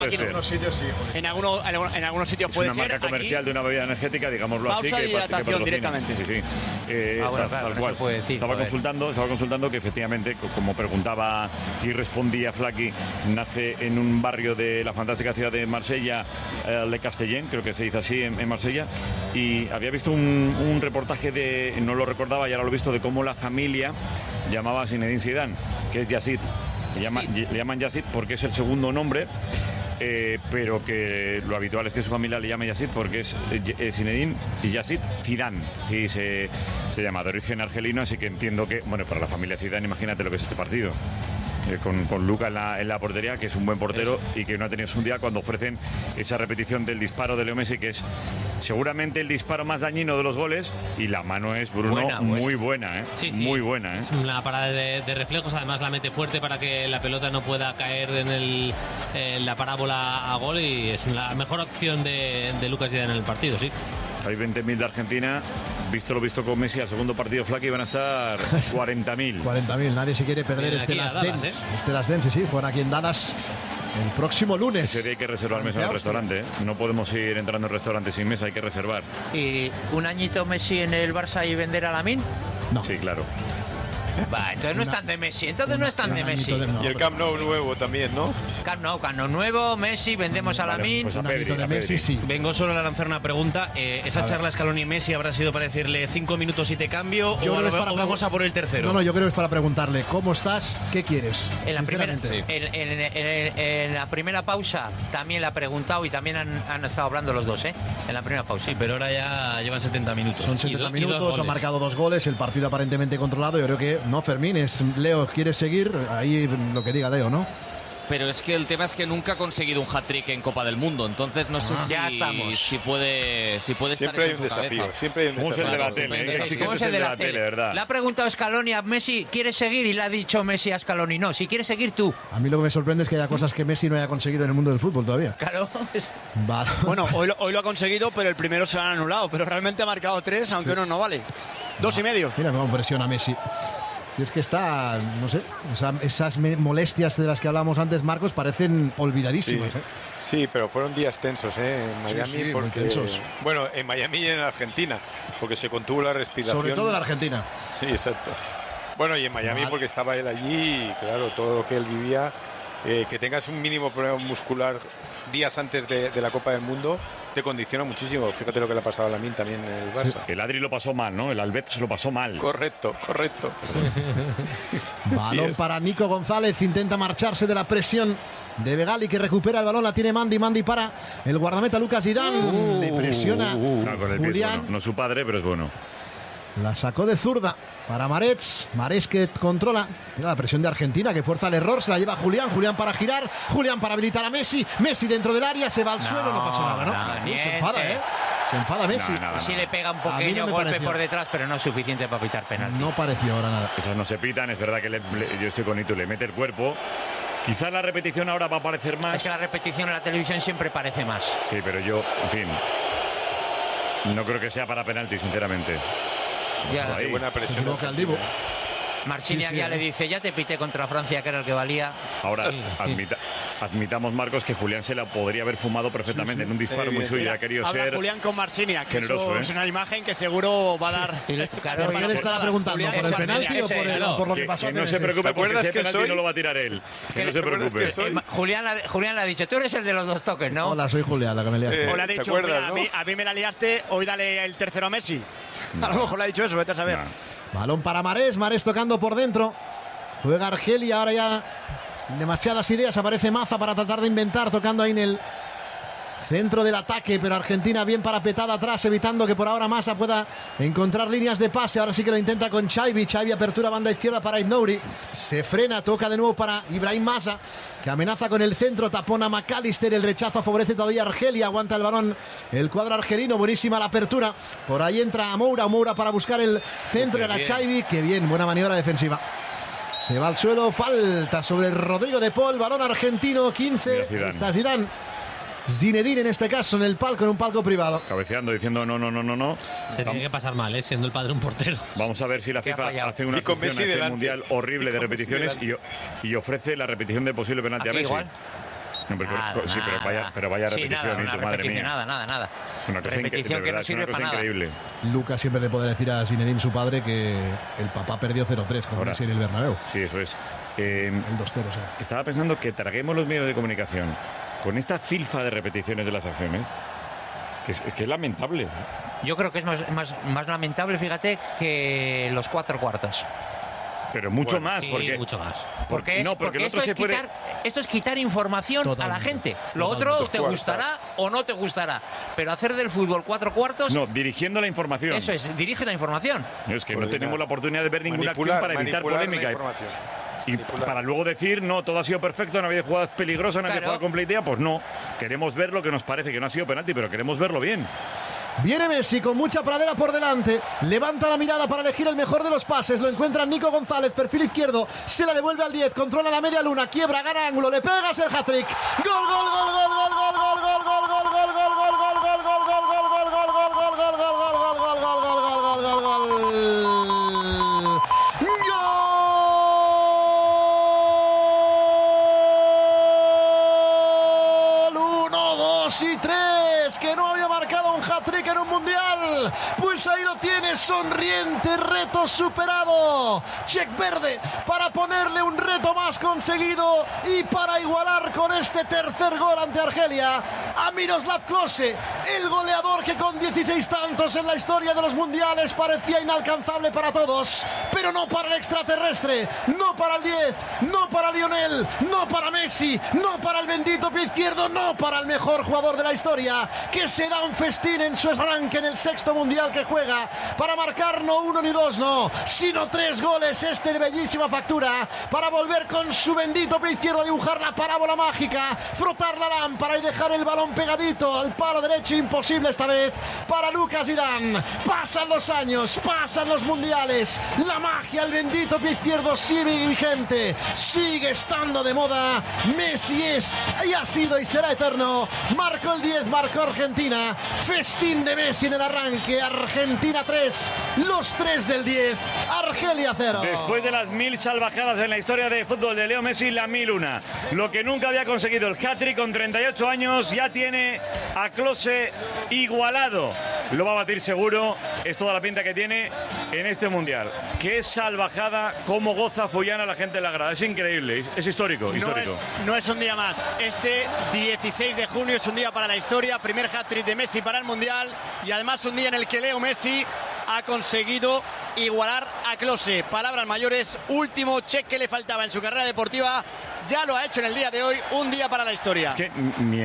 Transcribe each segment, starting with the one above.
En algunos sitios sí. En algunos sitios puede ser. Es una marca comercial aquí, de una bebida energética, digámoslo así. pausa y hidratación directamente. Sí, sí. Bueno, claro, tal no cual. se puede decir, Estaba consultando que efectivamente, como preguntaba y respondía Flaky, nace en un barrio de la fantástica ciudad de Marsella, Le Castellén, creo que se dice así en Marsella, y había visto un reportaje de, no lo recordaba y ahora lo he visto, de cómo la familia llamaba a Zinedine Zidane, que es Yazid. Le llaman Yazid porque es el segundo nombre, pero que lo habitual es que su familia le llame Yazid porque es Zinedine y Yazid Zidane, sí se llama, de origen argelino, así que entiendo que, bueno, para la familia Zidane, imagínate lo que es este partido. Con Luka en la portería, que es un buen portero y que no ha tenido su día, cuando ofrecen esa repetición del disparo de Leo Messi, que es seguramente el disparo más dañino de los goles, y la mano es, Bruno, muy buena, Sí. Muy buena, Es una parada de reflejos, además la mete fuerte para que la pelota no pueda caer en la parábola a gol, y es la mejor opción de Lucas Zidane en el partido, sí. Hay 20.000 de Argentina. Visto lo visto con Messi al segundo partido, Flaky, van a estar 40.000. 40.000, nadie se quiere perder este Last Dance. Este Last Dance, sí, juegan aquí en Dallas el próximo lunes. Ese día hay que reservar mesa en el restaurante, ¿eh? No podemos ir entrando en restaurantes sin mesa, hay que reservar. ¿Y un añito Messi en el Barça y vender a Lamine? No. Sí, claro. Va, entonces no están de Messi, Y el Camp Nou nuevo también, ¿no? Camp Nou nuevo, Messi, vendemos a Lamine. Pues a Pedri. Sí. Vengo solo a lanzar una pregunta. ¿Esa charla Scaloni-Messi habrá sido para decirle 5 minutos y te cambio, o vamos a por el tercero? No, yo creo que es para preguntarle ¿cómo estás? ¿Qué quieres? En la primera pausa también le ha preguntado, y también han estado hablando los dos, ¿eh? En la primera pausa. Sí, pero ahora ya llevan 70 minutos. Son 70 y minutos, dos han goles. marcado 2 goles, el partido aparentemente controlado. Yo creo que no, Fermín, es Leo, ¿quieres seguir? Ahí lo que diga Leo, ¿no? Pero es que el tema es que nunca ha conseguido un hat-trick en Copa del Mundo, entonces no sé si puede estar Siempre hay eso un en su desafío, cabeza. siempre hay un ¿Cómo es el de la desafío. tele? ¿Cómo es el de la tele? ¿verdad? Le ha preguntado Scaloni a Messi, ¿quieres seguir? Y le ha dicho Messi a Scaloni, no, si quieres seguir tú. A mí lo que me sorprende es que haya cosas que Messi no haya conseguido en el mundo del fútbol todavía. Claro. Vale. Bueno, hoy lo ha conseguido, pero el primero se lo han anulado. Pero realmente ha marcado 3, aunque uno no vale. 2,5. Mira cómo presiona Messi. Y es que está, no sé, esas molestias de las que hablábamos antes, Marcos, parecen olvidadísimas. Sí. Sí, pero fueron días tensos, en Miami, Sí, muy porque tensos. bueno, en Miami y en Argentina, porque se contuvo la respiración. Sobre todo en Argentina. Sí, exacto. Bueno, y en Miami porque estaba él allí, y claro, todo lo que él vivía, que tengas un mínimo problema muscular días antes de la Copa del Mundo te condiciona muchísimo. Fíjate lo que le ha pasado a Lamine también en el Barça. El Adri lo pasó mal, ¿no? El Albert se lo pasó mal. Correcto. Balón para Nico González, intenta marcharse de la presión de Begali, que recupera el balón, la tiene Mandy para el guardameta Lucas Zidane. Le presiona No, con el pie es Julián. bueno. No su padre, pero es bueno. La sacó de zurda para Marets que controla. Mira la presión de Argentina, que fuerza el error. Se la lleva Julián para girar. Julián para habilitar a Messi dentro del área, se va al suelo, no pasa nada, ¿no? Se enfada, se enfada Messi. Sí le pega un A mí pequeño no me golpe pareció. por detrás, pero no es suficiente para pitar penalti. No pareció ahora nada. Esas no se pitan, es verdad que yo estoy con Itu, le mete el cuerpo. Quizás la repetición ahora va a parecer más. Es que la repetición en la televisión siempre parece más. Sí, pero yo, en fin, no creo que sea para penalti, sinceramente. Ya, Ahí. Buena Se presión. equivoca el Divo. Marciniak ya le dice, ya te pité contra Francia, que era el que valía. Ahora, admitamos, Marcos, que Julián se la podría haber fumado perfectamente en un disparo muy suyo y ha querido Habla ser Julián con Marciniak, que generoso, eso es una imagen que seguro va a dar. Claro, ¿Por qué le estará preguntando? ¿Por el penalti o por lo que pasó? que no se hace meses? preocupe, porque acuerdas si es que penalti soy? no lo va a tirar él. Que no se preocupe. Julián le ha dicho, tú eres el de los 2 toques, ¿no? Hola, soy Julián, la que me liaste. O le ha ¿te dicho, acuerdas, mira, no? a mí me la liaste, hoy dale el tercero a Messi. A lo mejor le ha dicho eso, vete a saber. Balón para Marés tocando por dentro. Juega Argelia, ahora ya sin demasiadas ideas. Aparece Maza para tratar de inventar, tocando ahí en el centro del ataque, pero Argentina bien parapetada atrás, evitando que por ahora Massa pueda encontrar líneas de pase. Ahora sí que lo intenta con Xavi. Apertura banda izquierda para Ibnouri. Se frena, toca de nuevo para Ibrahim Massa, que amenaza con el centro, tapona McAllister. El rechazo favorece todavía a Argelia. Aguanta el balón el cuadro argelino. Buenísima la apertura. Por ahí entra Moura para buscar el centro. Era Xavi. Qué bien, buena maniobra defensiva. Se va al suelo, falta sobre Rodrigo de Paul, balón argentino, 15. Está Zidane. Zinedine en este caso, en el palco, en un palco privado. Cabeceando, diciendo no. Se tiene que pasar mal, siendo el padre un portero. Vamos a ver si la FIFA hace una excepción a este mundial horrible de repeticiones y ofrece la repetición del posible penalti a Messi. Igual. Sí, pero vaya Sí, repetición, nada, tu madre mía. Nada. Es una cosa, Repetición que no sirve para nada. increíble. Lucas siempre le puede decir a Zinedine, su padre, que el papá perdió 0-3 con Messi en el Bernabéu. Sí, eso es. El 2-0, sí. Estaba pensando que traguemos los medios de comunicación con esta filfa de repeticiones de las acciones. Es que es lamentable. Yo creo que es más lamentable, fíjate, que los 4 cuartos. Pero mucho más, Sí, porque mucho más. Porque esto es quitar información a la gente. Lo otro te gustará o no te gustará. Pero hacer del fútbol 4 cuartos... No, dirigiendo la información. Eso es, dirige la información. Es que no tenemos la oportunidad de ver ninguna acción para evitar polémica. Y para luego decir, no, todo ha sido perfecto, no ha habido jugadas peligrosas, no ha habido jugada completita, pues no. Queremos ver lo que nos parece que no ha sido penalti, pero queremos verlo bien. Viene Messi con mucha pradera por delante. Levanta la mirada para elegir el mejor de los pases. Lo encuentra Nico González, perfil izquierdo. Se la devuelve al 10. Controla la media luna. Quiebra, gana ángulo. Le pegas el hat-trick. Gol, gol, gol, gol, gol, gol, gol, gol, gol, gol, gol, gol, gol, gol, gol, gol, gol, y 3, que no había marcado un hat-trick en un mundial. Pues ahí lo tienes, sonriente, reto superado. Check verde para ponerle un reto más conseguido y para igualar con este tercer gol ante Argelia a Miroslav Klose, el goleador que con 16 tantos en la historia de los mundiales parecía inalcanzable para todos, pero no para el extraterrestre, no para el 10, no para Lionel, no para Messi, no para el bendito pie izquierdo, no para el mejor jugador de la historia, que se da un festín en su arranque en el sexto mundial que juega para marcar no 1 ni 2, no, sino 3 goles, de bellísima factura, para volver con su bendito pie izquierdo a dibujar la parábola mágica, frotar la lámpara y dejar el balón pegadito al palo derecho, imposible esta vez para Lucas Zidane. Pasan los años, pasan los mundiales, la magia, el bendito pie izquierdo sigue vigente, sigue estando de moda. Messi es y ha sido y será eterno. Marcó el 10, marcó Argentina. Festín de Messi en el arranque. Argentina 3, los 3 del 10, Argelia 0. Después de las 1000 salvajadas en la historia de fútbol de Leo Messi, la 1001. Lo que nunca había conseguido el hat-trick con 38 años, ya tiene a Klose igualado. Lo va a batir seguro, es toda la pinta que tiene en este mundial. Qué salvajada, cómo goza Follana la gente de la grada. Es increíble, es histórico. No es un día más. Este 16 de junio es un día para la historia. Primer hat-trick de Messi para el mundial y además un día en el que Leo Messi ha conseguido igualar a Klose. Palabras mayores, último check que le faltaba en su carrera deportiva. Ya lo ha hecho en el día de hoy, un día para la historia. Es que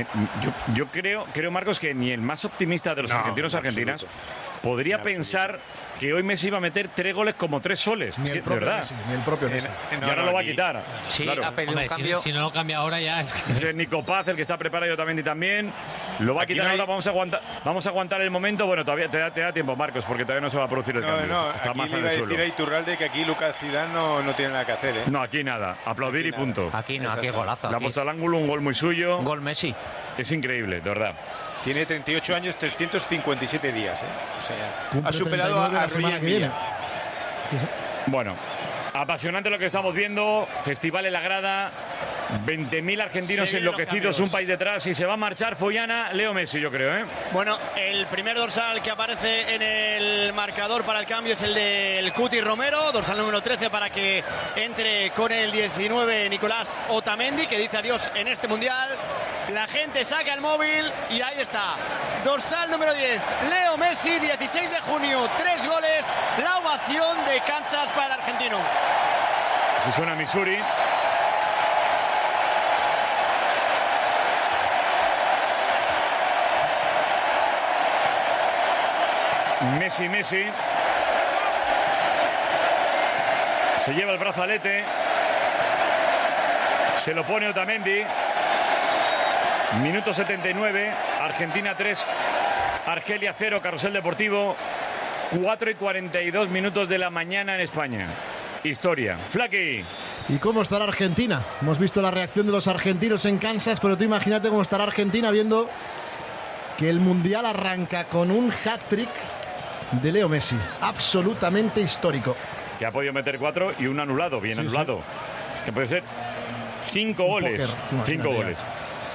yo creo, Marcos, que ni el más optimista de los argentinos argentinas podría pensar que hoy Messi iba a meter 3 goles como 3 soles. Ni el propio Messi, ni el propio Messi. Y ahora lo va a quitar. Sí, claro. ha pedido un cambio. Si no lo cambia ahora ya es que... Ese es Nico Paz, el que está preparado y también. Lo va a quitar ahora, vamos a aguantar el momento. Bueno, todavía te da tiempo, Marcos, porque todavía no se va a producir el cambio. No, está aquí más le en iba a el decir suelo. a Iturralde que aquí Lucas Zidane no tiene nada que hacer, ¿eh? No, aquí nada. Aplaudir aquí y punto. Aquí no, aquí es golazo. Le ha puesto al ángulo un gol muy suyo. Gol Messi. Es increíble, de verdad. Tiene 38 años, 357 días, ¿eh? O sea, cumple ha superado 39 a la semana Roger que viene. Milla. Sí. Bueno, apasionante lo que estamos viendo. Festival en la grada. 20.000 argentinos enloquecidos, un país detrás, y se va a marchar Follana, Leo Messi, yo creo, ¿eh? Bueno, el primer dorsal que aparece en el marcador para el cambio es el del Cuti Romero, dorsal número 13 para que entre con el 19 Nicolás Otamendi, que dice adiós en este mundial. La gente saca el móvil y ahí está. Dorsal número 10, Leo Messi, 16 de junio, 3 goles, la ovación de Kansas para el argentino. Si suena Missouri. Messi se lleva el brazalete, se lo pone Otamendi. Minuto 79, Argentina 3, Argelia 0, Carrusel Deportivo. 4:42 minutos de la mañana en España. Historia. Flaky. ¿Y cómo estará Argentina? Hemos visto la reacción de los argentinos en Kansas, pero tú imagínate cómo estará Argentina viendo que el mundial arranca con un hat-trick de Leo Messi, absolutamente histórico. Que ha podido meter 4 y un anulado, bien anulado. Sí. Que puede ser 5 goles. 5 goles.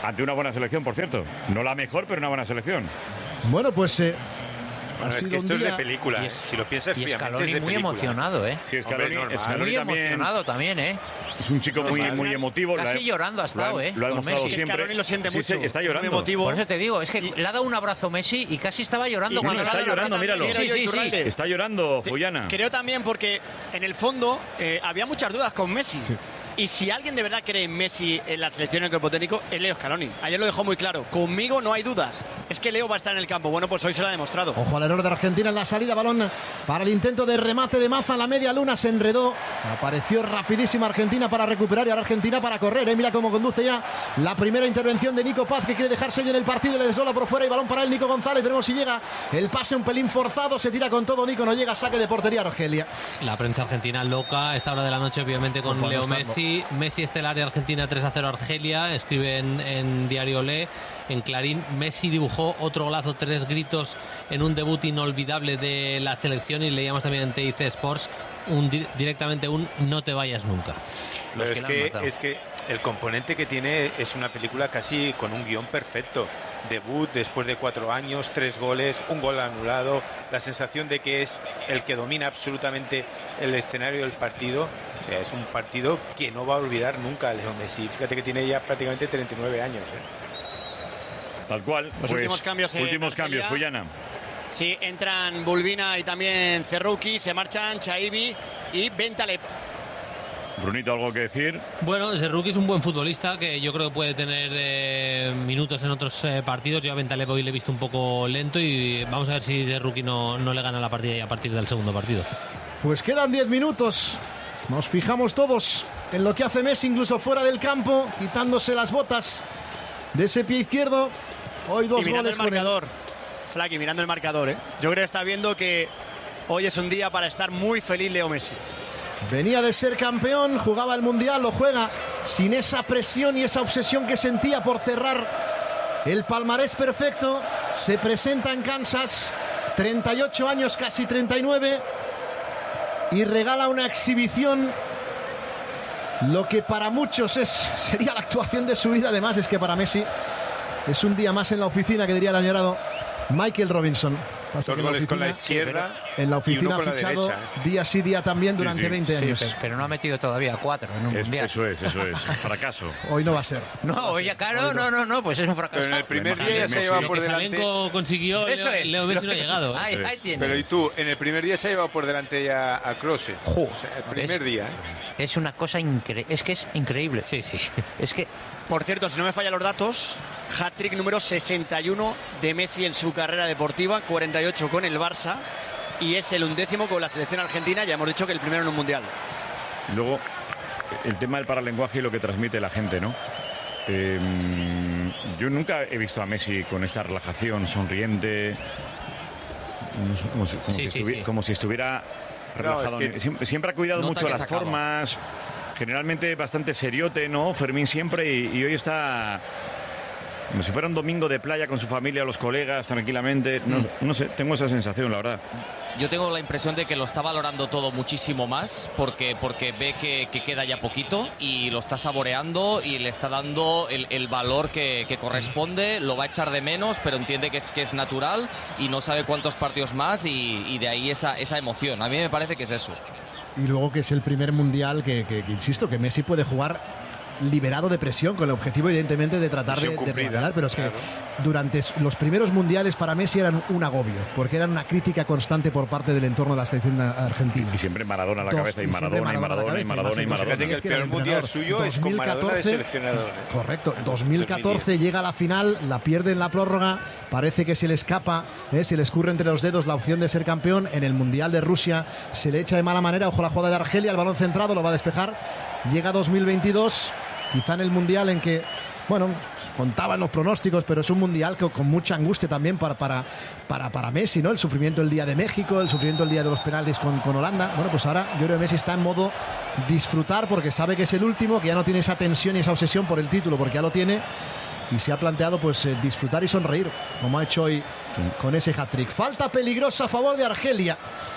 Ante una buena selección, por cierto. No la mejor, pero una buena selección. Bueno, pues... Bueno, es que esto es de película, si lo piensas fríamente, Scaloni es de muy película. emocionado, Sí, Scaloni muy emocionado también, Es un chico muy emotivo. Casi llorando ha estado, Lo ha demostrado Messi. siempre. Scaloni lo siente mucho. Sí, está llorando. Emotivo. Por eso te digo, es que le ha dado un abrazo Messi y casi estaba llorando. Cuando está llorando, míralo. Sí. Está llorando, Fullana. Creo también porque en el fondo había muchas dudas con Messi. Sí. Y si alguien de verdad cree en Messi en la selección en el cuerpo técnico, es Leo Scaloni. Ayer lo dejó muy claro. Conmigo no hay dudas. Es que Leo va a estar en el campo. Bueno, pues hoy se lo ha demostrado. Ojo al error de Argentina en la salida. Balón para el intento de remate de Maza en la media luna. Se enredó. Apareció rapidísima Argentina para recuperar y ahora Argentina para correr. Mira cómo conduce ya la primera intervención de Nico Paz, que quiere dejar sello en el partido. Le desdola por fuera y balón para el Nico González. Veremos si llega el pase un pelín forzado. Se tira con todo. Nico no llega. Saque de portería Argelia. La prensa argentina loca a esta hora de la noche, obviamente, con Leo Messi. Messi estelar de Argentina 3-0 Argelia. Escribe en Diario Olé. En Clarín, Messi dibujó otro golazo, 3 gritos en un debut inolvidable de la selección, y leíamos también en TIC Sports directamente un no te vayas nunca. Pero es que el componente que tiene es una película casi con un guión perfecto. Debut después de 4 años, 3 goles, un gol anulado, la sensación de que es el que domina absolutamente el escenario del partido. O sea, es un partido que no va a olvidar nunca a Leo Messi. Fíjate que tiene ya prácticamente 39 años. Tal cual. Los últimos cambios, Fullana. Sí, entran Bulbina y también Cerruqui, se marchan Chaibi y Bentaleb. Brunito, ¿algo que decir? Bueno, Cerruqui es un buen futbolista que yo creo que puede tener minutos en otros partidos. Yo a Bentaleb hoy le he visto un poco lento y vamos a ver si Cerruqui no le gana la partida ya a partir del segundo partido. Pues quedan 10 minutos. Nos fijamos todos en lo que hace Messi, incluso fuera del campo, quitándose las botas de ese pie izquierdo. Hoy 2 goles el marcador. Flaky, mirando el marcador, Yo creo que está viendo que hoy es un día para estar muy feliz Leo Messi. Venía de ser campeón, jugaba el Mundial, lo juega sin esa presión y esa obsesión que sentía por cerrar el palmarés perfecto. Se presenta en Kansas, 38 años, casi 39, y regala una exhibición. Lo que para muchos sería la actuación de su vida. Además es que para Messi es un día más en la oficina, que diría el añorado Michael Robinson. 2 goles con la izquierda. En la oficina ha fichado día sí día también durante 20 años. Sí, pero no ha metido todavía 4 en un mundial. Eso es. Fracaso. Hoy no va a ser. No, oye, claro, no, pues es un fracaso. Pero en el primer día ya se llevaba por delante. Salenko consiguió, Leo Messi no ha llegado. Ahí tienes. Pero y tú, en el primer día se ha llevado por delante ya a Klose. O sea, el primer día. Es una cosa increíble. Es que es increíble. Sí. Es que... Por cierto, si no me fallan los datos, hat-trick número 61 de Messi en su carrera deportiva, 48 con el Barça, y es el 11º con la selección argentina. Ya hemos dicho que el primero en un mundial. Luego, el tema del paralenguaje y lo que transmite la gente, ¿no? Yo nunca he visto a Messi con esta relajación, sonriente, como si estuviera relajado. Siempre ha cuidado mucho las formas. Generalmente bastante seriote, ¿no? Fermín siempre, y hoy está como si fuera un domingo de playa con su familia, los colegas, tranquilamente. No sé, tengo esa sensación, la verdad. Yo tengo la impresión de que lo está valorando todo muchísimo más porque ve que queda ya poquito y lo está saboreando y le está dando el valor que corresponde. Lo va a echar de menos, pero entiende que es natural y no sabe cuántos partidos más, y de ahí esa emoción. A mí me parece que es eso. Y luego que es el primer mundial que insisto, que Messi puede jugar liberado de presión, con el objetivo evidentemente de tratar de regalar, pero es que durante los primeros mundiales para Messi eran un agobio, porque eran una crítica constante por parte del entorno de la selección argentina. Y siempre Maradona a la cabeza, y Maradona. Fíjate que el primer mundial suyo es con Maradona de seleccionador. Correcto, 2014 llega a la final, la pierde en la prórroga, parece que se le escapa, se le escurre entre los dedos la opción de ser campeón. En el Mundial de Rusia se le echa de mala manera, ojo la jugada de Argelia, el balón centrado, lo va a despejar. Llega 2022, quizá en el Mundial en que, bueno, contaban los pronósticos, pero es un Mundial con mucha angustia también para Messi, ¿no? El sufrimiento el día de México, el sufrimiento el día de los penaltis con Holanda. Bueno, pues ahora yo creo que Messi está en modo disfrutar, porque sabe que es el último, que ya no tiene esa tensión y esa obsesión por el título, porque ya lo tiene, y se ha planteado pues disfrutar y sonreír, como ha hecho hoy con ese hat-trick. Falta peligrosa a favor de Argelia.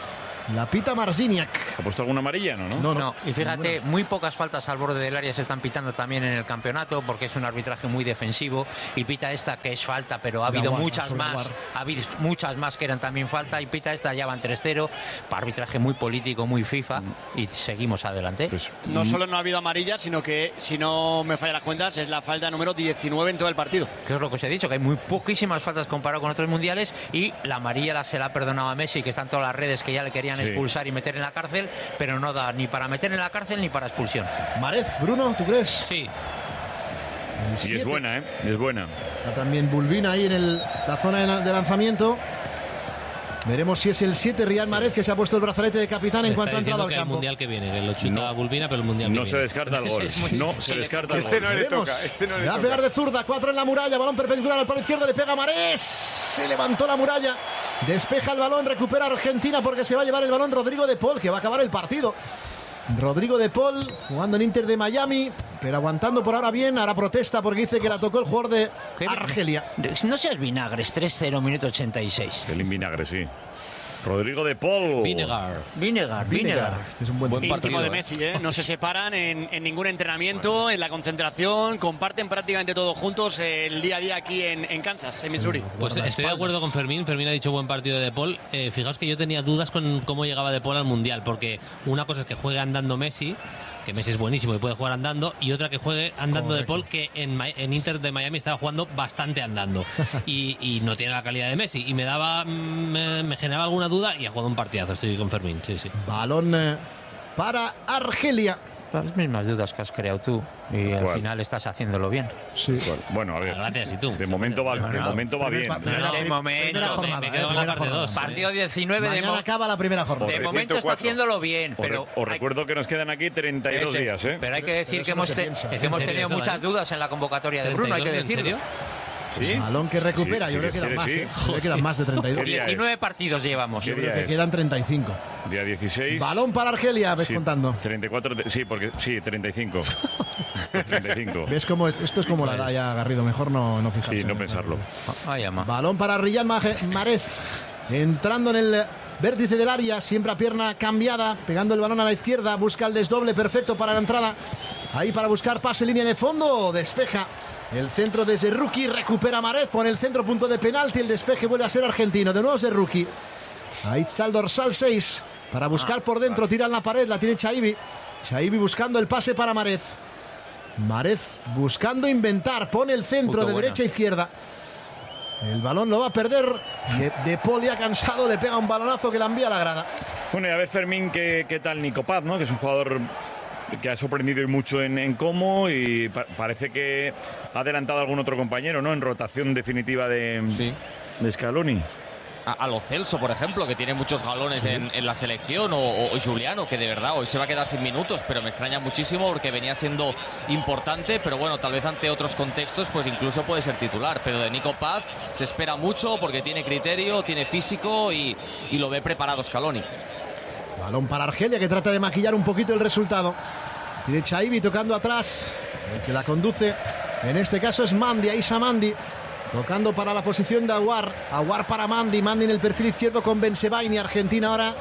La pita Marciniak. ¿Ha puesto alguna amarilla? No. Y fíjate, muy pocas faltas al borde del área se están pitando también en el campeonato, porque es un arbitraje muy defensivo. Y pita esta que es falta, pero ha habido muchas más. Ha habido muchas más que eran también falta. Y pita esta, ya van 3-0. Arbitraje muy político, muy FIFA. Y seguimos adelante. Pues, no solo no ha habido amarilla, sino que, si no me fallan las cuentas, es la falta número 19 en todo el partido. Que es lo que os he dicho, que hay muy poquísimas faltas comparado con otros mundiales. Y la amarilla se la ha perdonado a Messi, que está en todas las redes, que ya le querían expulsar y meter en la cárcel, pero no da ni para meter en la cárcel ni para expulsión. Marez, Bruno, ¿tú crees? Sí. Y es buena, es buena. Está también Bulbina ahí en la zona de lanzamiento. Veremos si es el 7 Riyad Mahrez, que se ha puesto el brazalete de capitán en cuanto ha entrado al campo. El mundial que viene, que lo chuta Bulbina, pero el mundial que viene. No se descarta el gol. No se descarta el gol. No le toca. Le va a pegar de zurda, 4 en la muralla, balón perpendicular al palo izquierdo, le pega Mahrez. Se levantó la muralla, despeja el balón, recupera Argentina porque se va a llevar el balón Rodrigo de Paul, que va a acabar el partido. Rodrigo de Paul jugando en Inter de Miami, pero aguantando por ahora bien. Ahora protesta porque dice que la tocó el jugador de Argelia. No seas vinagres, 3-0, minuto 86. El vinagre, sí. Rodrigo de Paul. Vinegar. Este es un buen partido de Messi, ¿eh? No se separan en ningún entrenamiento, en la concentración, comparten prácticamente todos juntos el día a día aquí en Kansas, en Missouri. Pues estoy de acuerdo con Fermín. Fermín ha dicho buen partido de Paul. Fijaos que yo tenía dudas con cómo llegaba de Paul al Mundial, porque una cosa es que juegue andando Messi, que Messi es buenísimo y puede jugar andando, y otra que juegue andando de Paul, que en Inter de Miami estaba jugando bastante andando y no tiene la calidad de Messi, y me generaba alguna duda, y ha jugado un partidazo. Estoy con Fermín, sí. Balón para Argelia. Las mismas dudas que has creado tú, y al final estás haciéndolo bien. Sí. Bueno, a ver. Gracias, y tú. De momento va bien. De momento, me quedo con la parte 2. Partido 19 Mañana acaba la primera jornada. De momento está haciéndolo bien, pero os recuerdo que nos quedan aquí 32 días, ¿eh? Pero hay que decir que hemos tenido muchas dudas en la convocatoria de Bruno, hay que decirlo. ¿Sí? Balón que recupera, yo creo que quedan más, Yo quedan más de 32. 19 partidos llevamos. Yo creo que quedan 35. Día 16. Balón para Argelia, ves contando. 34, sí, 35. 35. ¿Ves cómo es? Esto es como la edad ya, Garrido, mejor no fijarse. Sí, no pensarlo. Balón para Riyad Mahrez, entrando en el vértice del área, siempre a pierna cambiada, pegando el balón a la izquierda, busca el desdoble perfecto para la entrada. Ahí para buscar pase, línea de fondo, despeja. El centro desde Rookie, recupera Mahrez, pone el centro, punto de penalti, el despeje vuelve a ser argentino, de nuevo es de Rookie. Ahí está el dorsal 6, para buscar por dentro, tira en la pared, la tiene Chaibi. Chaibi buscando el pase para Mahrez. Mahrez buscando inventar, pone el centro de derecha a izquierda. El balón lo va a perder, de Paul ya cansado, le pega un balonazo que la envía a la grada. Bueno, y a ver, Fermín, ¿qué tal Nico Paz, ¿no? Que es un jugador que ha sorprendido y mucho en Como, y parece que ha adelantado a algún otro compañero, ¿no? En rotación definitiva de Scaloni. A Lo Celso, por ejemplo, que tiene muchos galones en la selección, o Juliano, que de verdad hoy se va a quedar sin minutos, pero me extraña muchísimo porque venía siendo importante, pero bueno, tal vez ante otros contextos pues incluso puede ser titular, pero de Nico Paz se espera mucho porque tiene criterio, tiene físico y lo ve preparado Scaloni. Balón para Argelia, que trata de maquillar un poquito el resultado. Tiene Chaibi tocando atrás, el que la conduce en este caso es Mandi, Aissa Mandi, tocando para la posición de Aouar. Aouar para Mandi en el perfil izquierdo con Bensebaini. Argentina ahora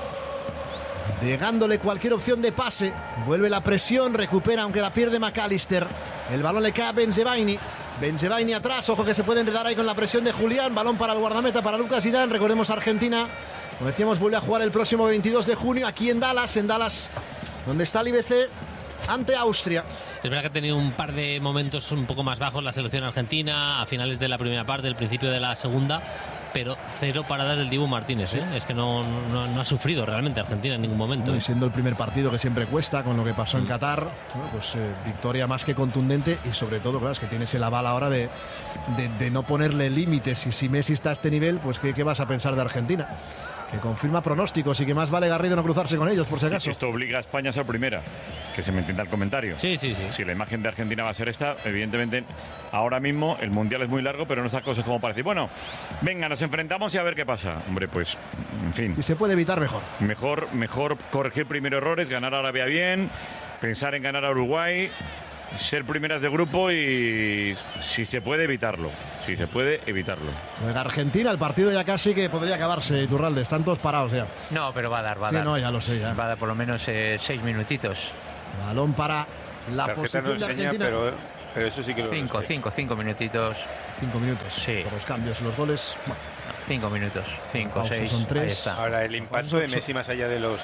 negándole cualquier opción de pase. Vuelve la presión, recupera aunque la pierde McAllister. El balón le cae a Bensebaini. Bensebaini atrás, ojo que se puede enredar ahí con la presión de Julián. Balón para el guardameta, para Lucas Zidane. Recordemos, Argentina, como decíamos, vuelve a jugar el próximo 22 de junio aquí en Dallas, donde está el IBC, ante Austria. Es verdad que ha tenido un par de momentos un poco más bajos la selección argentina a finales de la primera parte, el principio de la segunda, pero 0 paradas del Dibu Martínez, ¿eh? Es que no ha sufrido realmente Argentina en ningún momento. Y siendo el primer partido que siempre cuesta, con lo que pasó en Qatar, bueno, pues victoria más que contundente, y sobre todo, claro, es que tienes el aval ahora de no ponerle límites, y si Messi está a este nivel, pues ¿qué vas a pensar de Argentina? Que confirma pronósticos y que más vale, Garrido, no cruzarse con ellos, por si acaso. Esto obliga a España a ser primera, que se me entienda el comentario. Sí. Si la imagen de Argentina va a ser esta, evidentemente, ahora mismo el Mundial es muy largo, pero no estas cosas como para decir, bueno, venga, nos enfrentamos y a ver qué pasa. Hombre, pues, en fin. Si se puede evitar, mejor. Mejor corregir primero errores, ganar a Arabia bien, pensar en ganar a Uruguay. ser primeras de grupo y si se puede evitarlo. Si se puede evitarlo. Juega Argentina, el partido ya casi que podría acabarse, Iturralde. Están todos parados ya. No, pero va a dar, Sí, no, ya lo sé, ya. Va a dar por lo menos 6 minutitos. Balón para la tarjeta no posición de enseña, Argentina. pero eso sí que lo 5 minutitos. 5 minutos. Sí. Por los cambios, los goles. Bueno, 5 minutos. 5, pausa 6. son 3. Ahí está. Ahora, el impacto de Messi más allá de los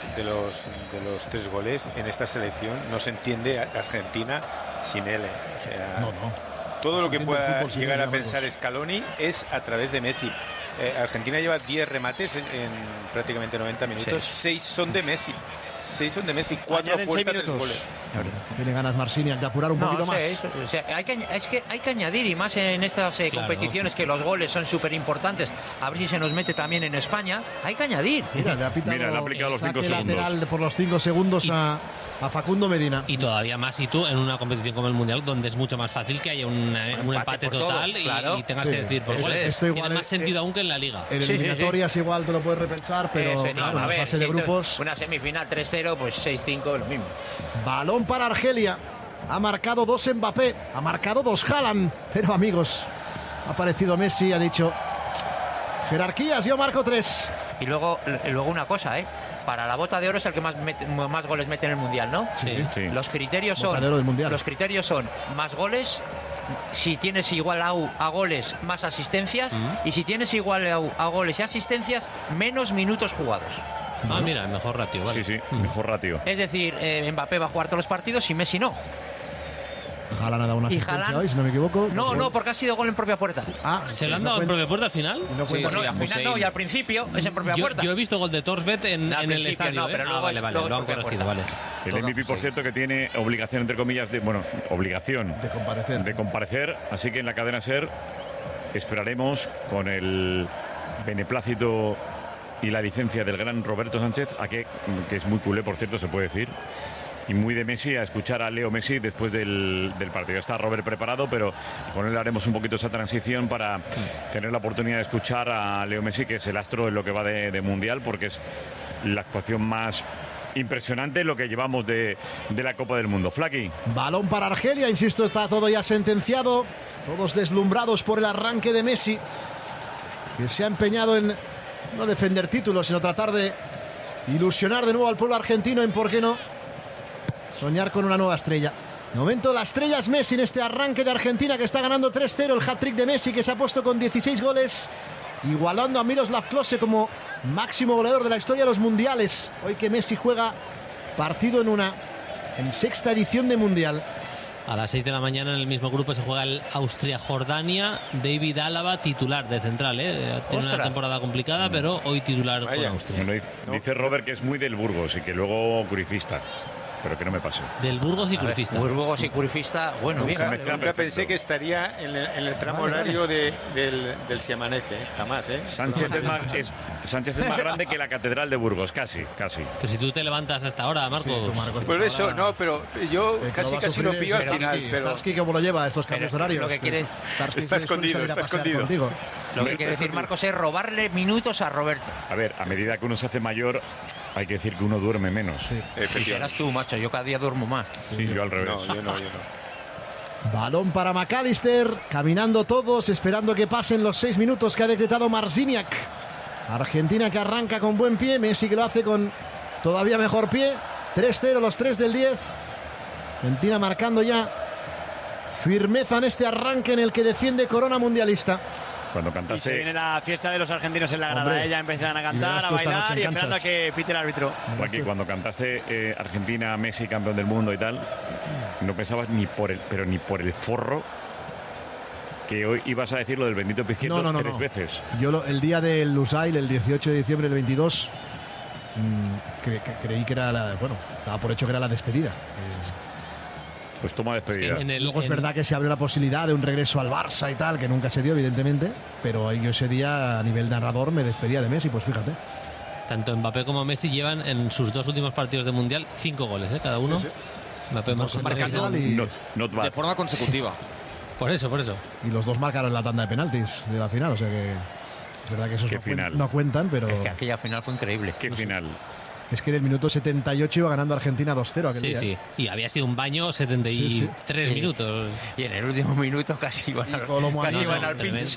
3 goles en esta selección no se entiende a Argentina sin él. O sea, no. todo lo que entiende el pueda fútbol sin llegar él, a ya pensar veremos. Scaloni es a través de Messi. Argentina lleva 10 remates en prácticamente 90 minutos. 6 son de Messi. 6 son de Messi. 4 Añaden 6 puertas, 3 minutos. goles. Tiene ganas Marciniak de apurar un poquito más. O sea, es que hay que añadir, y más en estas competiciones, que los goles son súper importantes. A ver si se nos mete también en España. Hay que añadir. Mira, le ha pitado Mira, le ha aplicado los 5 saque segundos. lateral por los 5 segundos a Facundo Medina. Y todavía más si tú en una competición como el Mundial, donde es mucho más fácil que haya un empate por todo, total claro. y tengas Sí. que decir por Esto- goles. esto igual Tiene más es- sentido aún que en la Liga. En Sí, eliminatorias igual te lo puedes repensar, pero Eso, claro, a en ver, fase si de esto es grupos. una semifinal 3-0, pues 6-5, lo mismo. Balón para Argelia. Ha marcado 2 Mbappé, ha marcado 2 Haaland. Pero amigos, ha aparecido Messi, ha dicho jerarquías, yo marco 3. Y luego una cosa, para la bota de oro es el que más goles mete en el Mundial, ¿no? Sí. Sí. Los criterios Bota de oro del Mundial. son más goles, si tienes igual a goles, más asistencias, y si tienes igual a goles y asistencias, menos minutos jugados. Ah, mira, mejor ratio, vale. Sí, mejor ratio. Es decir, Mbappé va a jugar todos los partidos y Messi no. Haaland ha dado una Y asistencia Haaland- hoy, si no me equivoco. No, porque ha sido gol en propia puerta. Ah, ¿Se lo han no dado en cuenta- propia puerta al final? no Sí, cuenta- sí, No, a al final Hussein. no, y al principio es en propia Yo, puerta. yo he visto gol de Torsvet en Al el principio estadio. no, pero luego vale, es- vale, luego lo han es propia corregido, vale. El Toca MVP, por Hussein. cierto, que tiene obligación, entre comillas, obligación de comparecer. de comparecer. Así que en la cadena SER esperaremos con el beneplácito y la licencia del gran Roberto Sánchez, que es muy culé, por cierto, se puede decir, y muy de Messi, a escuchar a Leo Messi después del partido. Está Robert preparado, pero con él haremos un poquito esa transición para tener la oportunidad de escuchar a Leo Messi, que es el astro en lo que va de Mundial, porque es la actuación más impresionante en lo que llevamos de la Copa del Mundo. Flaky. Balón para Argelia, insisto, está todo ya sentenciado. Todos deslumbrados por el arranque de Messi, que se ha empeñado en no defender títulos, sino tratar de ilusionar de nuevo al pueblo argentino en, ¿por qué no?, soñar con una nueva estrella. De momento la estrella es Messi en este arranque de Argentina, que está ganando 3-0. El hat-trick de Messi, que se ha puesto con 16 goles, igualando a Miroslav Klose como máximo goleador de la historia de los mundiales. Hoy que Messi juega partido en sexta edición de Mundial. A las 6 de la mañana en el mismo grupo se juega el Austria-Jordania. David Álava, titular de central. Tiene una Ostras. temporada complicada, pero hoy titular con Vaya. Austria. Bueno, dice Robert que es muy del Burgos y que luego curifista, pero que no me pase. Del Burgos y Crucista. Burgos y Curifista, bueno, bien. Se mezclan Nunca perfecto. pensé que estaría en el tramo Vale, horario del Si Amanece, jamás, ¿eh? Sánchez es más grande que la Catedral de Burgos, casi. Pues si tú te levantas hasta ahora, Marcos. Sí, tú, Marcos, Por eso, ahora- no, pero yo El que casi va a lo sufrir pillo al es final, Starsky. pero Starsky, ¿cómo lo lleva estos cambios Pero horarios? lo que quiere- Starsky Está se dispuso a ir escondido, a está pasear escondido. contigo. Lo que quiere decir Marcos es robarle minutos a Roberto. A ver, a medida que uno se hace mayor, hay que decir que uno duerme menos. Sí. Y serás tú, macho, yo cada día duermo más. Sí, yo al revés. No, yo no. Balón para McAllister, caminando todos, esperando que pasen los 6 minutos que ha decretado Marciniak. Argentina que arranca con buen pie, Messi que lo hace con todavía mejor pie. 3-0, los 3 del 10. Argentina marcando ya firmeza en este arranque en el que defiende corona mundialista. Cuando Y se cantaste, viene la fiesta de los argentinos en la grada. Hombre, Ya empiezan a y cantar, verás a tú esta bailar noche y en esperando a Kansas. que pite el árbitro. Joaquín, cuando cantaste Argentina, Messi, campeón del mundo y tal, no pensabas ni por el forro que hoy ibas a decir lo del bendito Pizquierdo No. 3 veces. Yo el día del Lusail, el 18 de diciembre del 22, creí que era daba por hecho que era la despedida. Pues toma despedida. Luego es verdad que se abrió la posibilidad de un regreso al Barça y tal, que nunca se dio, evidentemente, pero yo ese día, a nivel narrador, me despedía de Messi, pues fíjate. Tanto Mbappé como Messi llevan en sus 2 últimos partidos de Mundial 5 goles, cada uno. Sí. Mbappé marcó Dos tres. marcando y- Not bad. De forma consecutiva. Por eso. Y los dos marcaron la tanda de penaltis de la final, o sea que es verdad que esos Qué final. no cuentan, pero Es que aquella final fue increíble. Qué final. Es que en el minuto 78 iba ganando Argentina 2-0 aquel día. Sí, y había sido un baño 73 minutos. Y en el último minuto casi iban al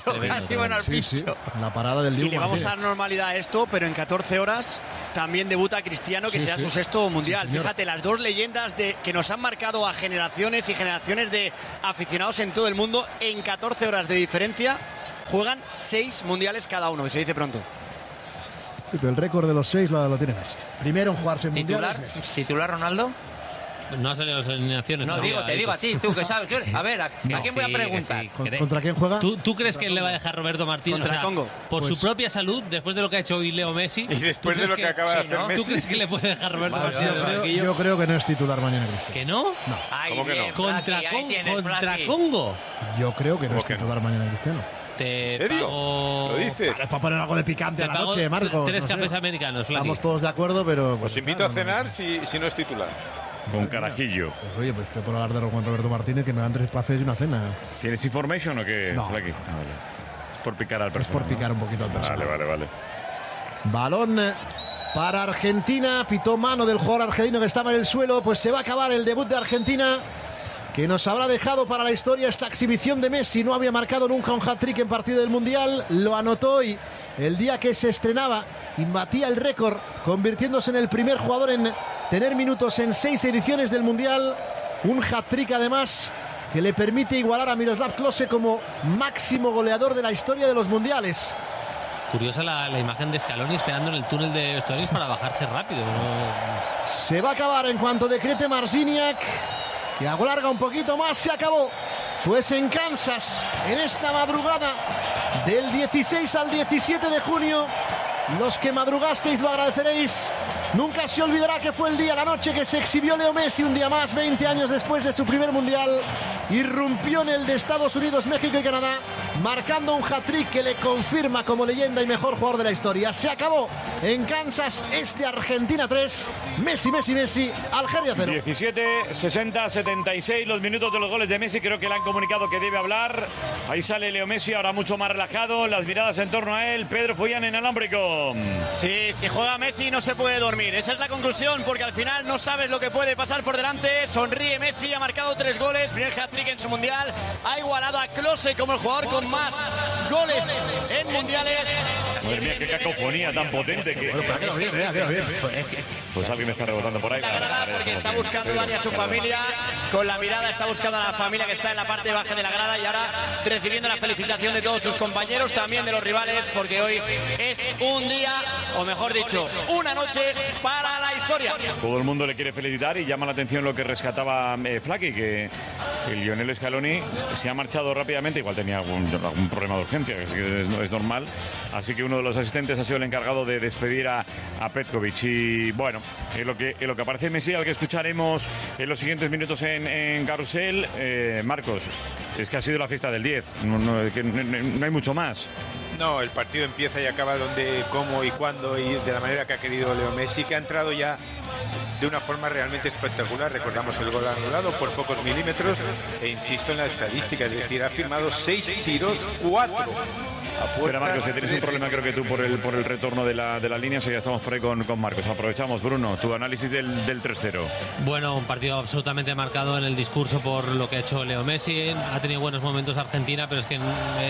pincho. La parada del Diego. Y le vamos a dar normalidad a esto, pero en 14 horas también debuta Cristiano, que será su sexto mundial. Fíjate, las dos leyendas que nos han marcado a generaciones y generaciones de aficionados en todo el mundo, en 14 horas de diferencia, juegan 6 mundiales cada uno, que se dice pronto. Sí, pero el récord de los 6 lo tiene Messi. Primero en jugarse en mundiales. ¿Titular Ronaldo? No ha salido las alineaciones. No, te digo a ti, tú que sabes. A ver, ¿a quién voy a preguntar? ¿Contra quién juega? ¿Tú crees que le va a dejar Roberto Martínez? Contra Congo. Por su propia salud, después de lo que ha hecho hoy Leo Messi. Y después de lo que acaba de hacer Messi. ¿Tú crees que le puede dejar Roberto Martínez? Yo creo que no es titular mañana Cristiano. ¿Que no? No. ¿Cómo que no? Contra Congo. Yo creo que no es titular mañana Cristiano. ¿En serio? ¿Lo dices? Es para poner algo de picante a la noche, Marcos. 3 cafés americanos, Flaky. Estamos todos de acuerdo, pero... Os invito a cenar si no es titular. Con carajillo. Pues oye, pues estoy por hablar de Juan Roberto Martínez, que me dan 3 cafés y una cena. ¿Tienes information o qué, No. Flaky? Vale. Es por picar al personal. Es por picar un poquito al personal. Vale. Balón para Argentina. Pitó mano del jugador argelino que estaba en el suelo. Pues se va a acabar el debut de Argentina, que nos habrá dejado para la historia esta exhibición de Messi. No había marcado nunca un hat-trick en partido del Mundial. Lo anotó hoy, el día que se estrenaba, y batía el récord, convirtiéndose en el primer jugador en tener minutos en 6 ediciones del Mundial. Un hat-trick además que le permite igualar a Miroslav Klose como máximo goleador de la historia de los Mundiales. Curiosa la imagen de Scaloni esperando en el túnel de vestuarios para bajarse rápido. Se va a acabar en cuanto decrete Marciniak, que alarga un poquito más. Se acabó. Pues en Kansas, en esta madrugada del 16 al 17 de junio, los que madrugasteis lo agradeceréis. Nunca se olvidará que fue el día, la noche que se exhibió Leo Messi un día más, 20 años después de su primer mundial. Irrumpió en el de Estados Unidos, México y Canadá, marcando un hat-trick que le confirma como leyenda y mejor jugador de la historia. Se acabó en Kansas este Argentina 3, Messi, Algeria 0. 17, 60, 76 los minutos de los goles de Messi. Creo que le han comunicado que debe hablar. Ahí sale Leo Messi, ahora mucho más relajado, las miradas en torno a él. Pedro Follán en alámbrico. Sí, si juega Messi no se puede dormir. Esa es la conclusión, porque al final no sabes lo que puede pasar por delante. Sonríe Messi, ha marcado 3 goles, primer hat-trick en su mundial. Ha igualado a Klose como el jugador con más goles en mundiales. Madre mía, qué cacofonía tan potente que... Queda bien. Pues alguien me está rebotando por ahí. Porque está buscando Dani a su familia, con la mirada está buscando a la familia que está en la parte baja de la grada, y ahora recibiendo la felicitación de todos sus compañeros, también de los rivales, porque hoy es un día, o mejor dicho, una noche para la historia. Todo el mundo le quiere felicitar y llama la atención lo que rescataba Flaky, que el Lionel Scaloni se ha marchado rápidamente, igual tenía algún problema de urgencia, que es normal, así que uno de los asistentes ha sido el encargado de despedir a Petkovic. Y bueno, en lo que aparece Messi, al que escucharemos en los siguientes minutos en Carrusel, Marcos, es que ha sido la fiesta del 10, no hay mucho más. No, el partido empieza y acaba donde, cómo y cuándo y de la manera que ha querido Leo Messi, que ha entrado ya de una forma realmente espectacular. Recordamos el gol anulado por pocos milímetros, e insisto en la estadística, es decir, ha firmado 6 tiros, 4 Espera, Marcos, que tienes un problema, creo que tú, por el retorno de la línea. Ya estamos por ahí con Marcos. Aprovechamos, Bruno, tu análisis del 3-0. Bueno, un partido absolutamente marcado en el discurso por lo que ha hecho Leo Messi. Ha tenido buenos momentos Argentina, pero es que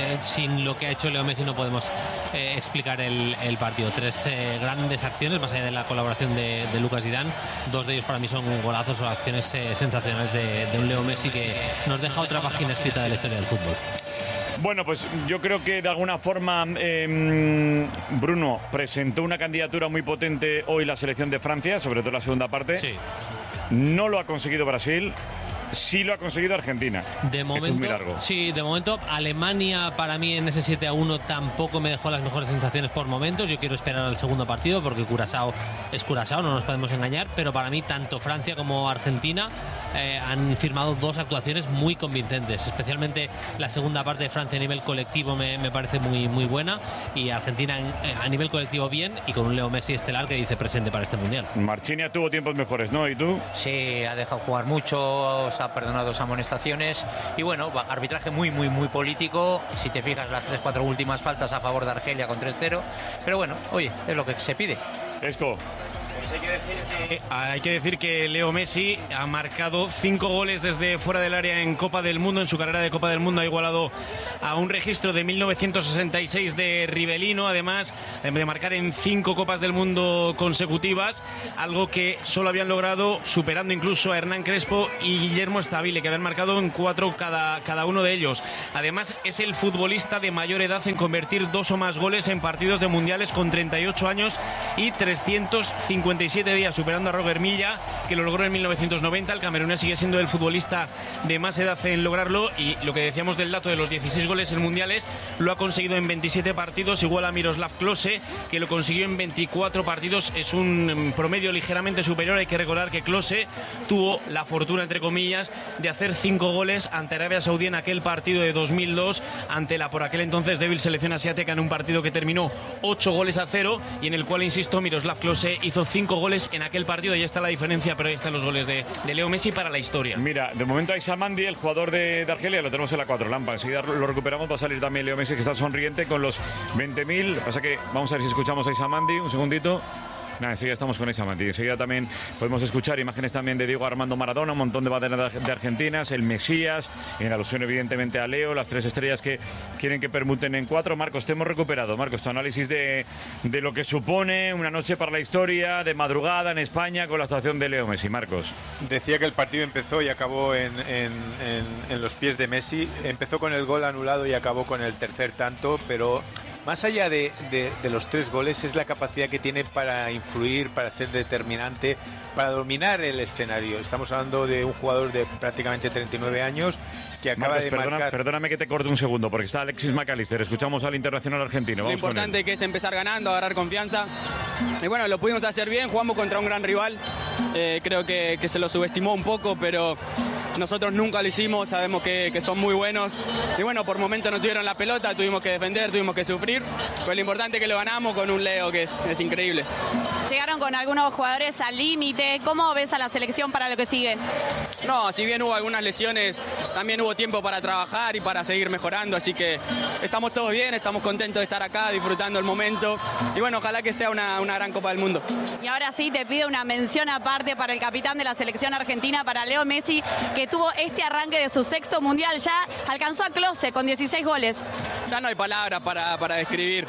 sin lo que ha hecho Leo Messi no podemos explicar el partido. 3 grandes acciones, más allá de la colaboración de Lucas Zidane. 2 de ellos para mí son golazos o acciones sensacionales de un Leo Messi que nos deja otra página escrita de la historia del fútbol. Bueno, pues yo creo que de alguna forma Bruno presentó una candidatura muy potente hoy la selección de Francia, sobre todo la segunda parte. Sí. No lo ha conseguido Brasil. Sí lo ha conseguido Argentina. De momento, esto es muy largo. Sí, de momento Alemania para mí en ese 7-1 tampoco me dejó las mejores sensaciones por momentos. Yo quiero esperar al segundo partido porque Curazao es Curazao, no nos podemos engañar, pero para mí tanto Francia como Argentina han firmado 2 actuaciones muy convincentes, especialmente la segunda parte de Francia a nivel colectivo me parece muy, muy buena, y Argentina a nivel colectivo bien, y con un Leo Messi estelar que dice presente para este Mundial. Marchini tuvo tiempos mejores, ¿no? ¿Y tú? Sí, ha dejado jugar mucho, ha perdonado 2 amonestaciones y bueno, arbitraje muy político. Si te fijas, las 3-4 últimas faltas a favor de Argelia con 3-0, pero bueno, oye, es lo que se pide. Esco. Pues hay que decir que Leo Messi ha marcado 5 goles desde fuera del área en Copa del Mundo. En su carrera de Copa del Mundo ha igualado a un registro de 1966 de Rivellino, además de marcar en 5 Copas del Mundo consecutivas, algo que solo habían logrado superando incluso a Hernán Crespo y Guillermo Stabile, que habían marcado en 4 cada uno de ellos. Además, es el futbolista de mayor edad en convertir 2 o más goles en partidos de mundiales, con 38 años y 357 días, superando a Roger Milla, que lo logró en 1990. El camerunés sigue siendo el futbolista de más edad en lograrlo, y lo que decíamos del dato de los 16 goles en mundiales, lo ha conseguido en 27 partidos, igual a Miroslav Klose, que lo consiguió en 24 partidos. Es un promedio ligeramente superior. Hay que recordar que Klose tuvo la fortuna, entre comillas, de hacer 5 goles ante Arabia Saudí en aquel partido de 2002, ante la por aquel entonces débil selección asiática, en un partido que terminó 8-0, y en el cual, insisto, Miroslav Klose hizo 5 goles en aquel partido. Ahí está la diferencia, pero ahí están los goles de Leo Messi para la historia. Mira, de momento Aissa Mandi, el jugador de Argelia, lo tenemos en la 4 Lampa. Enseguida lo recuperamos, va a salir también Leo Messi, que está sonriente con los 20.000. Lo que pasa que vamos a ver si escuchamos a Aissa Mandi, un segundito. Nada, enseguida estamos con esa Mati. Enseguida también podemos escuchar imágenes también de Diego Armando Maradona, un montón de banderas de argentinas, el Mesías, en alusión evidentemente a Leo, las 3 estrellas que quieren que permuten en 4. Marcos, te hemos recuperado. Marcos, tu análisis de lo que supone una noche para la historia, de madrugada en España con la actuación de Leo Messi. Marcos. Decía que el partido empezó y acabó en los pies de Messi. Empezó con el gol anulado y acabó con el tercer tanto, pero más allá de los 3 goles, es la capacidad que tiene para influir, para ser determinante, para dominar el escenario. Estamos hablando de un jugador de prácticamente 39 años que acaba de marcar... Perdóname que te corte un segundo, porque está Alexis McAllister. Escuchamos al internacional argentino. Lo importante que es empezar ganando, agarrar confianza. Y bueno, lo pudimos hacer bien, jugamos contra un gran rival. Creo que se lo subestimó un poco, pero nosotros nunca lo hicimos, sabemos que son muy buenos. Y bueno, por momentos no tuvieron la pelota, tuvimos que defender, tuvimos que sufrir. Pero lo importante es que lo ganamos con un Leo que es increíble. Llegaron con algunos jugadores al límite. ¿Cómo ves a la selección para lo que sigue? No, si bien hubo algunas lesiones, también hubo tiempo para trabajar y para seguir mejorando. Así que estamos todos bien, estamos contentos de estar acá, disfrutando el momento. Y bueno, ojalá que sea una gran Copa del Mundo. Y ahora sí te pido una mención aparte para el capitán de la selección argentina, para Leo Messi, que tuvo este arranque de su 6º mundial. Ya alcanzó a Klose con 16 goles. Ya no hay palabras para describir.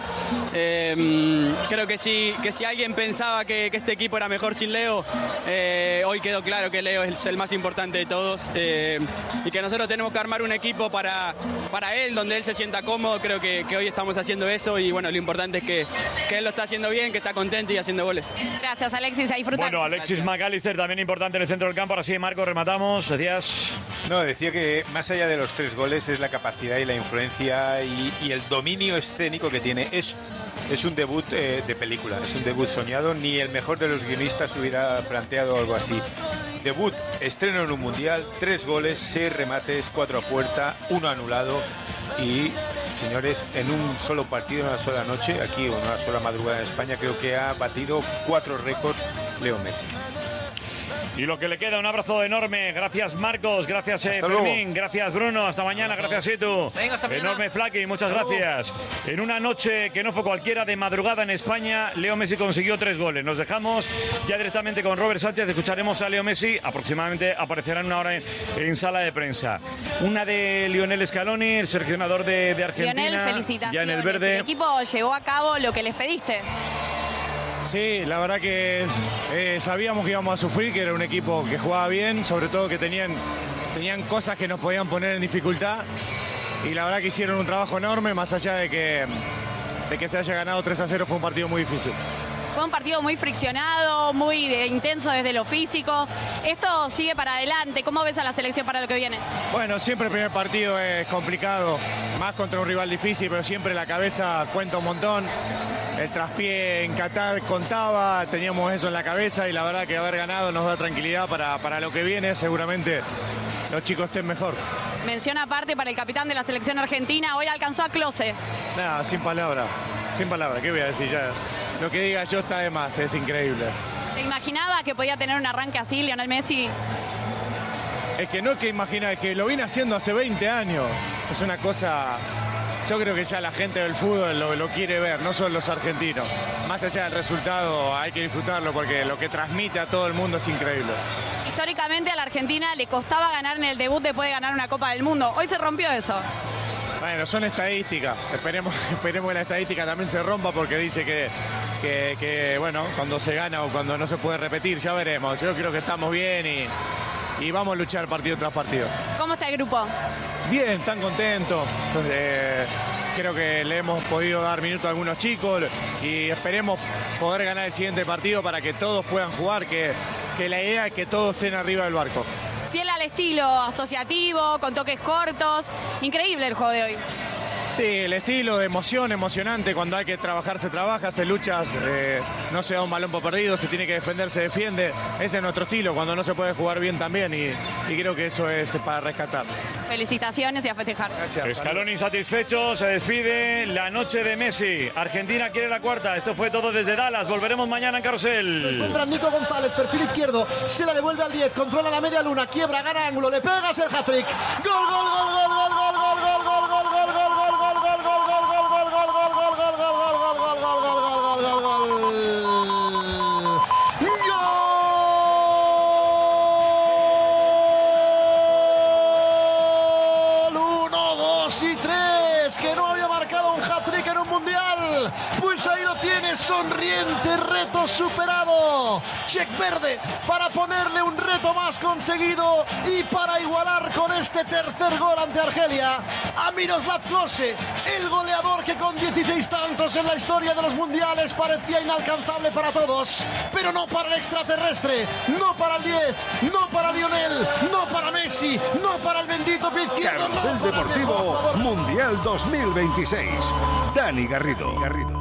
Creo que si alguien pensaba que este equipo era mejor sin Leo, hoy quedó claro que Leo es el más importante de todos, y que nosotros tenemos que armar un equipo para él, donde él se sienta cómodo. Creo que hoy estamos haciendo eso, y bueno, lo importante es que él lo está haciendo bien, que está contento y haciendo goles. Gracias, Alexis, a disfrutar. Bueno, Alexis McAllister también importante en el centro del campo. Ahora sí, Marco, rematamos. Decías... No, decía que más allá de los 3 goles es la capacidad y la influencia y el dominio escénico que tiene. Es un debut de película, es un debut soñado. Ni el mejor de los guionistas hubiera planteado algo así. Debut, estreno en un mundial, 3 goles, 6 remates, 4 a puerta, 1 anulado. Y, señores, en un solo partido, en una sola noche, aquí, en una sola madrugada en España, creo que ha batido 4 récords Leo Messi. Y lo que le queda, un abrazo enorme. Gracias, Marcos. Gracias, Fermín. Luego. Gracias, Bruno. Hasta mañana. Gracias, Itu. Venga, hasta mañana. Enorme, Flaky. Muchas gracias. En una noche que no fue cualquiera, de madrugada en España, Leo Messi consiguió 3 goles. Nos dejamos ya directamente con Robert Sánchez. Escucharemos a Leo Messi. Aproximadamente aparecerá en una hora en sala de prensa. Una de Lionel Scaloni, el seleccionador de Argentina. Lionel, felicitaciones. Ya en el verde. El equipo llevó a cabo lo que les pediste. Sí, la verdad que sabíamos que íbamos a sufrir, que era un equipo que jugaba bien, sobre todo que tenían cosas que nos podían poner en dificultad, y la verdad que hicieron un trabajo enorme, más allá de que se haya ganado 3-0, fue un partido muy difícil. Fue un partido muy friccionado, muy intenso desde lo físico. Esto sigue para adelante. ¿Cómo ves a la selección para lo que viene? Bueno, siempre el primer partido es complicado, más contra un rival difícil, pero siempre la cabeza cuenta un montón. El traspié en Qatar contaba, teníamos eso en la cabeza, y la verdad que haber ganado nos da tranquilidad para lo que viene. Seguramente los chicos estén mejor. Mención aparte para el capitán de la selección argentina. Hoy alcanzó a Klose. Nada, sin palabras, ¿qué voy a decir ya? Lo que diga yo está de más, es increíble. ¿Te imaginaba que podía tener un arranque así, Lionel Messi? Es que no es que imagina, es que lo vine haciendo hace 20 años. Es una cosa yo creo que ya la gente del fútbol lo quiere ver, no son los argentinos. Más allá del resultado hay que disfrutarlo porque lo que transmite a todo el mundo es increíble. Históricamente a la Argentina le costaba ganar en el debut después de ganar una Copa del Mundo. Hoy se rompió eso. Bueno, son estadísticas. Esperemos que la estadística también se rompa porque dice que bueno, cuando se gana o cuando no se puede repetir, ya veremos. Yo creo que estamos bien y vamos a luchar partido tras partido. ¿Cómo está el grupo? Bien, tan contentos. Creo que le hemos podido dar minutos a algunos chicos y esperemos poder ganar el siguiente partido para que todos puedan jugar, que la idea es que todos estén arriba del barco. Fiel al estilo asociativo, con toques cortos. Increíble el juego de hoy. Sí, el estilo de emoción, emocionante. Cuando hay que trabajar, se trabaja, se lucha, no se da un balón por perdido, se tiene que defender, se defiende. Ese es nuestro estilo, cuando no se puede jugar bien también y creo que eso es para rescatar. Felicitaciones y a festejar. Gracias. Scaloni insatisfecho, se despide la noche de Messi. Argentina quiere la cuarta. Esto fue todo desde Dallas. Volveremos mañana en Carrusel. Encuentra Nico González, perfil izquierdo, se la devuelve al 10, controla la media luna, quiebra, gana ángulo, le pegas el hat-trick. Gol, gol, gol, gol, gol, gol, gol, gol, gol, gol, gol, gol, gol. Pues ahí lo tienes, sonriente, reto superado. Check verde para ponerle un reto más conseguido y para igualar con este tercer gol ante Argelia a Miroslav Klose, el goleador que con 16 tantos en la historia de los mundiales parecía inalcanzable para todos, pero no para el extraterrestre, no para el 10, no para Lionel, no para Messi, no para el bendito pie izquierdo. Carrusel Deportivo Mundial 2026. Dani Garrido.